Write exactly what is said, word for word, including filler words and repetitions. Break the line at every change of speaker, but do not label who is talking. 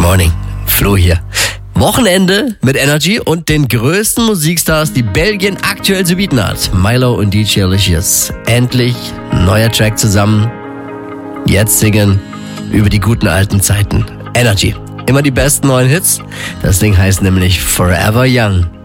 Morning, Flo hier. Wochenende mit Energy und den größten Musikstars, die Belgien aktuell zu bieten hat. Milo und D J Alicious. Endlich neuer Track zusammen. Jetzt singen über die guten alten Zeiten. Energy. Immer die besten neuen Hits. Das Ding heißt nämlich Forever Young.